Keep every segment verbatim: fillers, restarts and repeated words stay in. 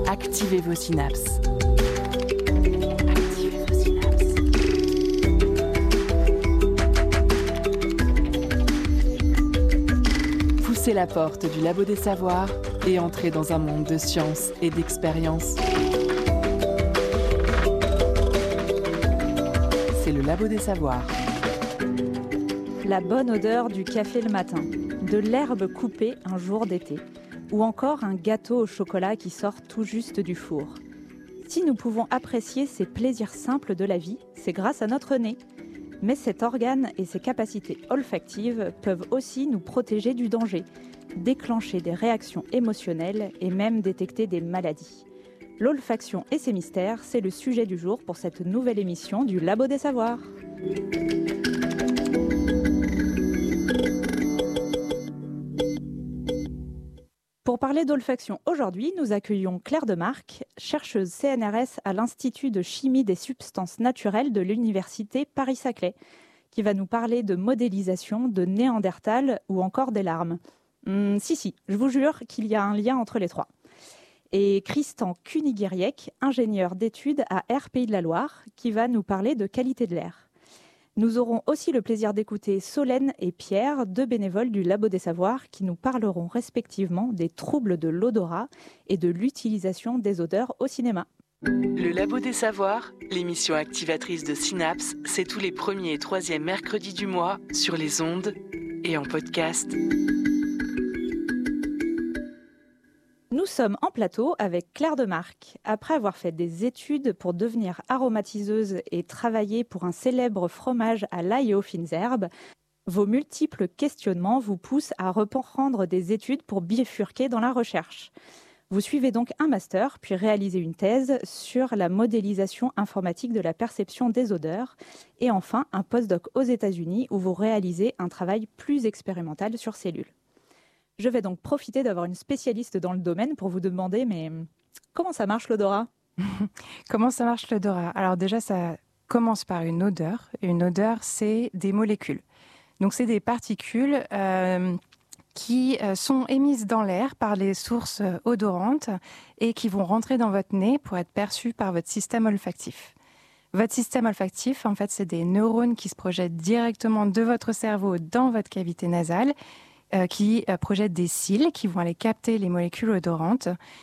Activez vos synapses. Activez vos synapses. Poussez la porte du Labo des Savoirs et entrez dans un monde de science et d'expérience. C'est le Labo des Savoirs. La bonne odeur du café le matin, de l'herbe coupée un jour d'été, ou encore un gâteau au chocolat qui sort tout juste du four. Si nous pouvons apprécier ces plaisirs simples de la vie, c'est grâce à notre nez. Mais cet organe et ses capacités olfactives peuvent aussi nous protéger du danger, déclencher des réactions émotionnelles et même détecter des maladies. L'olfaction et ses mystères, c'est le sujet du jour pour cette nouvelle émission du Labo des Savoirs. Pour parler d'olfaction aujourd'hui, nous accueillons Claire Demarque, chercheuse C N R S à l'Institut de chimie des substances naturelles de l'Université Paris-Saclay, qui va nous parler de modélisation, de Néandertal ou encore des larmes. Hum, si, si, je vous jure qu'il y a un lien entre les trois. Et Christian Kunigiriec, ingénieur d'études à Air Pays de la Loire, qui va nous parler de qualité de l'air. Nous aurons aussi le plaisir d'écouter Solène et Pierre, deux bénévoles du Labo des Savoirs, qui nous parleront respectivement des troubles de l'odorat et de l'utilisation des odeurs au cinéma. Le Labo des Savoirs, l'émission activatrice de Synapse, c'est tous les premiers et troisièmes mercredis du mois sur les ondes et en podcast. Nous sommes en plateau avec Claire Demarque. Après avoir fait des études pour devenir aromatiseuse et travailler pour un célèbre fromage à l'ail et aux fines herbes, vos multiples questionnements vous poussent à reprendre des études pour bifurquer dans la recherche. Vous suivez donc un master, puis réalisez une thèse sur la modélisation informatique de la perception des odeurs, et enfin un postdoc aux États-Unis où vous réalisez un travail plus expérimental sur cellules. Je vais donc profiter d'avoir une spécialiste dans le domaine pour vous demander, mais comment ça marche l'odorat ? Comment ça marche l'odorat ? Alors déjà, ça commence par une odeur. Une odeur, c'est des molécules. Donc c'est des particules euh, qui euh, sont émises dans l'air par les sources odorantes et qui vont rentrer dans votre nez pour être perçues par votre système olfactif. Votre système olfactif, en fait, c'est des neurones qui se projettent directement de votre cerveau dans votre cavité nasale, Euh, qui euh, projettent des cils qui vont aller capter les molécules odorantes.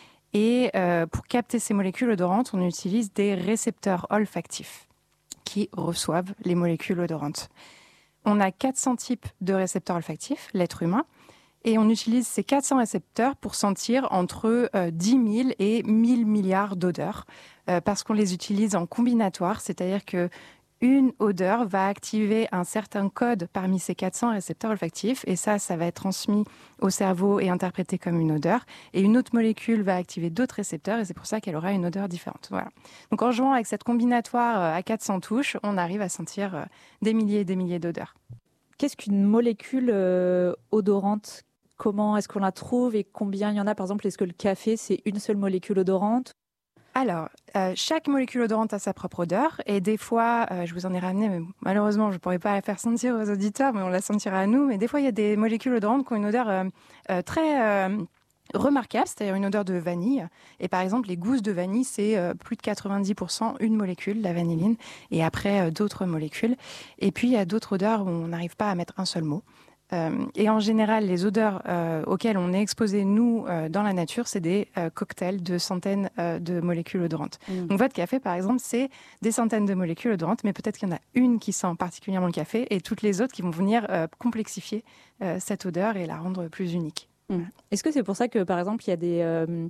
Et euh, pour capter ces molécules odorantes, on utilise des récepteurs olfactifs qui reçoivent les molécules odorantes. On a quatre cents types de récepteurs olfactifs, l'être humain, et on utilise ces quatre cents récepteurs pour sentir entre euh, dix mille et mille milliards d'odeurs, euh, parce qu'on les utilise en combinatoire, c'est-à-dire que une odeur va activer un certain code parmi ces quatre cents récepteurs olfactifs et ça, ça va être transmis au cerveau et interprété comme une odeur. Et une autre molécule va activer d'autres récepteurs et c'est pour ça qu'elle aura une odeur différente. Voilà. Donc en jouant avec cette combinatoire à quatre cents touches, on arrive à sentir des milliers et des milliers d'odeurs. Qu'est-ce qu'une molécule euh, odorante ? Comment est-ce qu'on la trouve et combien il y en a ? Par exemple, est-ce que le café, c'est une seule molécule odorante ? Alors, euh, chaque molécule odorante a sa propre odeur et des fois, euh, je vous en ai ramené, mais malheureusement, je ne pourrais pas la faire sentir aux auditeurs, mais on la sentira à nous. Mais des fois, il y a des molécules odorantes qui ont une odeur euh, euh, très euh, remarquable, c'est-à-dire une odeur de vanille. Et par exemple, les gousses de vanille, c'est euh, plus de quatre-vingt-dix pour cent une molécule, la vanilline, et après euh, d'autres molécules. Et puis, il y a d'autres odeurs où on n'arrive pas à mettre un seul mot. Euh, et en général, les odeurs euh, auxquelles on est exposé, nous, euh, dans la nature, c'est des euh, cocktails de centaines euh, de molécules odorantes. Mmh. Donc votre café, par exemple, c'est des centaines de molécules odorantes, mais peut-être qu'il y en a une qui sent particulièrement le café et toutes les autres qui vont venir euh, complexifier euh, cette odeur et la rendre plus unique. Mmh. Est-ce que c'est pour ça que, par exemple, il y a des, euh,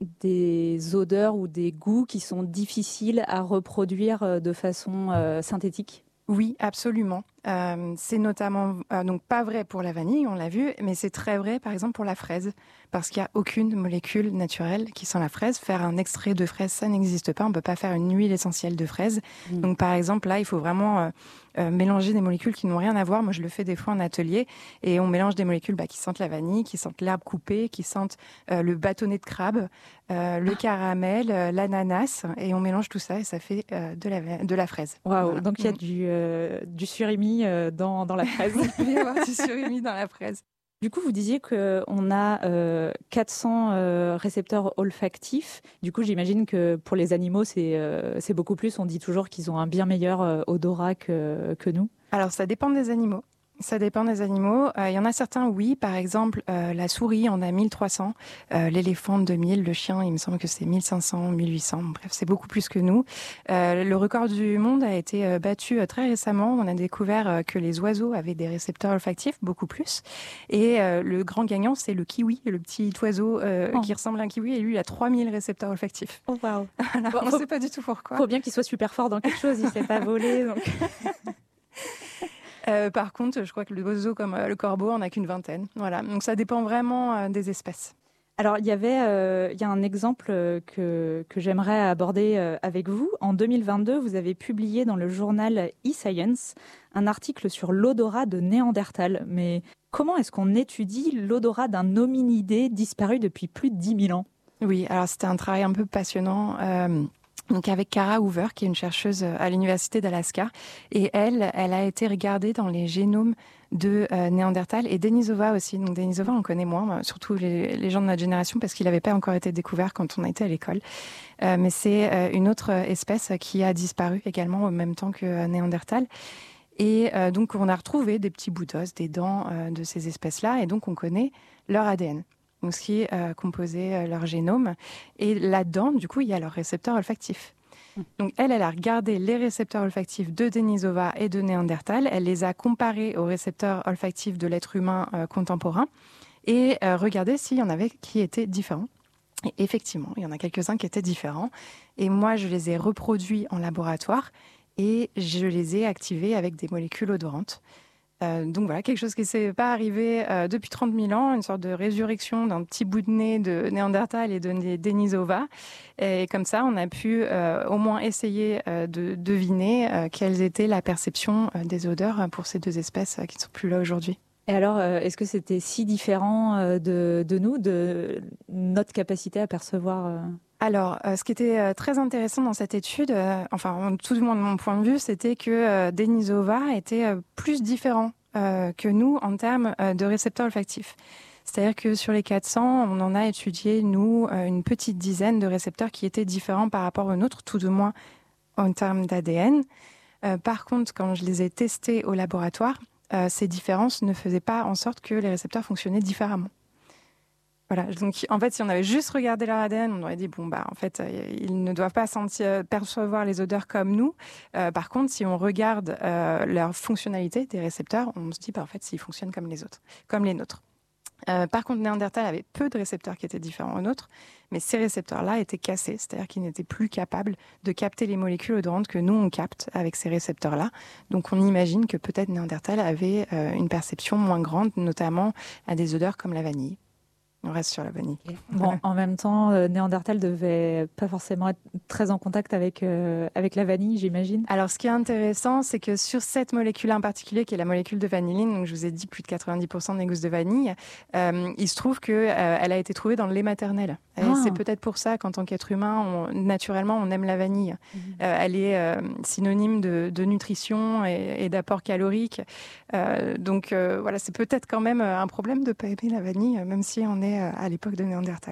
des odeurs ou des goûts qui sont difficiles à reproduire de façon euh, synthétique ? Oui, absolument. Euh, c'est notamment euh, donc pas vrai pour la vanille, on l'a vu, mais c'est très vrai, par exemple, pour la fraise, parce qu'il n'y a aucune molécule naturelle qui sent la fraise. Faire un extrait de fraise, ça n'existe pas. On ne peut pas faire une huile essentielle de fraise. Mmh. Donc, par exemple, là, il faut vraiment euh, euh, mélanger des molécules qui n'ont rien à voir. Moi, je le fais des fois en atelier, et on mélange des molécules bah, qui sentent la vanille, qui sentent l'herbe coupée, qui sentent euh, le bâtonnet de crabe, euh, le caramel, euh, l'ananas, et on mélange tout ça, et ça fait euh, de, la, de la fraise. Waouh. Voilà. Donc, il y a mmh. du, euh, du surimi euh, dans, dans la fraise. Il peut y avoir du surimi dans la fraise. Du coup, vous disiez qu'on a euh, quatre cents euh, récepteurs olfactifs. Du coup, j'imagine que pour les animaux, c'est euh, c'est beaucoup plus. On dit toujours qu'ils ont un bien meilleur euh, odorat que, que nous. Alors, ça dépend des animaux. Ça dépend des animaux. Il euh, y en a certains, oui. Par exemple, euh, la souris en a mille trois cents, euh, l'éléphant deux mille, le chien, il me semble que c'est mille cinq cents, mille huit cents. Bref, c'est beaucoup plus que nous. Euh, le record du monde a été euh, battu euh, très récemment. On a découvert euh, que les oiseaux avaient des récepteurs olfactifs, beaucoup plus. Et euh, le grand gagnant, c'est le kiwi, le petit oiseau euh, oh. qui ressemble à un kiwi. Et lui, il a trois mille récepteurs olfactifs. Oh, waouh. Alors, bon, on ne sait pas du tout pourquoi. Il faut bien qu'il soit super fort dans quelque chose. Il ne s'est pas volé, donc... Euh, par contre, je crois que les oiseaux comme euh, le corbeau en a qu'une vingtaine. Voilà, donc ça dépend vraiment euh, des espèces. Alors, il y avait, euh, il y a un exemple que, que j'aimerais aborder euh, avec vous. En deux mille vingt-deux, vous avez publié dans le journal eScience un article sur l'odorat de Néandertal. Mais comment est-ce qu'on étudie l'odorat d'un hominidé disparu depuis plus de dix mille ans ? Oui, alors c'était un travail un peu passionnant. Euh... Donc avec Kara Hoover, qui est une chercheuse à l'université d'Alaska, et elle, elle a été regardée dans les génomes de euh, Néandertal et Denisova aussi. Donc Denisova, on connaît moins, surtout les, les gens de notre génération, parce qu'il n'avait pas encore été découvert quand on était à l'école. Euh, mais c'est euh, une autre espèce qui a disparu également au même temps que euh, Néandertal. Et euh, donc on a retrouvé des petits bouts d'os, des dents euh, de ces espèces-là, et donc on connaît leur A D N. Donc, ce qui euh, composait euh, leur génome. Et là-dedans, du coup, il y a leurs récepteurs olfactifs. Mmh. Donc, elle, elle a regardé les récepteurs olfactifs de Denisova et de Néandertal. Elle les a comparés aux récepteurs olfactifs de l'être humain euh, contemporain et euh, regardé s'il y en avait qui étaient différents. Et effectivement, il y en a quelques-uns qui étaient différents. Et moi, je les ai reproduits en laboratoire et je les ai activés avec des molécules odorantes. Euh, donc voilà, quelque chose qui ne s'est pas arrivé euh, depuis trente mille ans, une sorte de résurrection d'un petit bout de nez de Néandertal et de Denisova. Et comme ça, on a pu euh, au moins essayer euh, de deviner euh, quelles étaient la perception euh, des odeurs pour ces deux espèces euh, qui ne sont plus là aujourd'hui. Et alors, euh, est-ce que c'était si différent euh, de, de nous, de notre capacité à percevoir euh... Alors, euh, ce qui était euh, très intéressant dans cette étude, euh, enfin, tout du moins de mon point de vue, c'était que euh, Denisova était euh, plus différent euh, que nous en termes euh, de récepteurs olfactifs. C'est-à-dire que sur les quatre cents, on en a étudié, nous, euh, une petite dizaine de récepteurs qui étaient différents par rapport aux nôtres, tout du moins en termes d'A D N. Euh, par contre, quand je les ai testés au laboratoire, euh, ces différences ne faisaient pas en sorte que les récepteurs fonctionnaient différemment. Voilà, donc en fait, si on avait juste regardé leur A D N, on aurait dit, bon, bah, en fait, euh, ils ne doivent pas sentir, percevoir les odeurs comme nous. Euh, par contre, si on regarde euh, leur fonctionnalité des récepteurs, on se dit, bah, en fait, s'ils fonctionnent comme les autres, comme les nôtres. Euh, par contre, Néandertal avait peu de récepteurs qui étaient différents aux nôtres, mais ces récepteurs-là étaient cassés, c'est-à-dire qu'ils n'étaient plus capables de capter les molécules odorantes que nous, on capte avec ces récepteurs-là. Donc, on imagine que peut-être Néandertal avait euh, une perception moins grande, notamment à des odeurs comme la vanille. On reste sur la vanille. Okay. Bon, voilà. En même temps, euh, Néandertal devait pas forcément être très en contact avec, euh, avec la vanille, j'imagine. Alors, ce qui est intéressant, c'est que sur cette molécule en particulier, qui est la molécule de vanilline, donc je vous ai dit plus de quatre-vingt-dix pour cent des gousses de vanille, euh, il se trouve qu'elle euh, a été trouvée dans le lait maternel. Ah. C'est peut-être pour ça qu'en tant qu'être humain, on, naturellement, on aime la vanille. Mmh. Euh, elle est euh, synonyme de, de nutrition et, et d'apport calorique. Euh, donc, euh, voilà, c'est peut-être quand même un problème de ne pas aimer la vanille, même si on est à l'époque de Néandertal.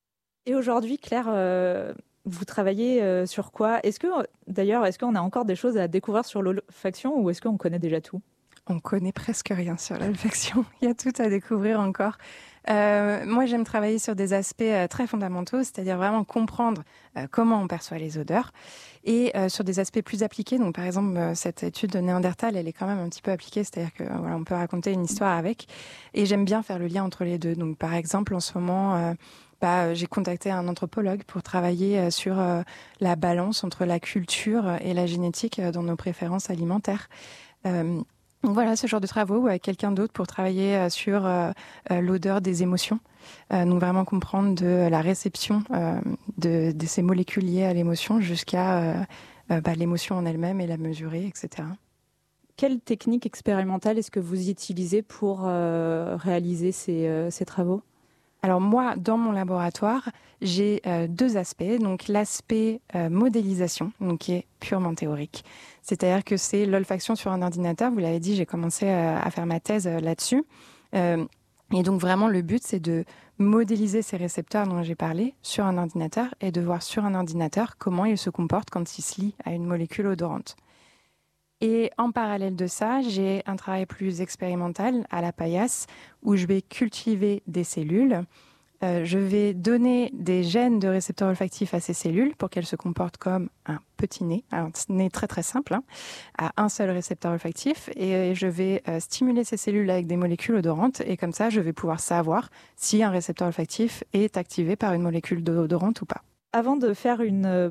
Et aujourd'hui, Claire, euh, vous travaillez euh, sur quoi ? Est-ce que, d'ailleurs, est-ce qu'on a encore des choses à découvrir sur l'olfaction ou est-ce qu'on connaît déjà tout ? On connaît presque rien sur l'olfaction. Il y a tout à découvrir encore. Euh, moi, j'aime travailler sur des aspects euh, très fondamentaux, c'est-à-dire vraiment comprendre euh, comment on perçoit les odeurs, et euh, sur des aspects plus appliqués. Donc, par exemple, euh, cette étude de Néandertal, elle est quand même un petit peu appliquée, c'est-à-dire que euh, voilà, on peut raconter une histoire avec. Et j'aime bien faire le lien entre les deux. Donc, par exemple, en ce moment, euh, bah, j'ai contacté un anthropologue pour travailler euh, sur euh, la balance entre la culture et la génétique euh, dans nos préférences alimentaires. Euh, Donc voilà, ce genre de travaux, ou avec quelqu'un d'autre pour travailler sur euh, l'odeur des émotions. Euh, donc vraiment comprendre de la réception euh, de, de ces molécules liées à l'émotion jusqu'à euh, euh, bah, l'émotion en elle-même et la mesurer, et cetera. Quelle technique expérimentale est-ce que vous utilisez pour euh, réaliser ces, euh, ces travaux ? Alors moi, dans mon laboratoire, j'ai euh, deux aspects. Donc l'aspect euh, modélisation, donc qui est purement théorique. C'est-à-dire que c'est l'olfaction sur un ordinateur. Vous l'avez dit, j'ai commencé euh, à faire ma thèse euh, là-dessus. Euh, Et donc vraiment, le but, c'est de modéliser ces récepteurs dont j'ai parlé sur un ordinateur et de voir sur un ordinateur comment ils se comportent quand ils se lient à une molécule odorante. Et en parallèle de ça, j'ai un travail plus expérimental à la paillasse où je vais cultiver des cellules. Euh, je vais donner des gènes de récepteurs olfactifs à ces cellules pour qu'elles se comportent comme un petit nez, un nez très très simple, hein, à un seul récepteur olfactif. Et je vais euh, stimuler ces cellules avec des molécules odorantes. Et comme ça, je vais pouvoir savoir si un récepteur olfactif est activé par une molécule odorante ou pas. Avant de faire une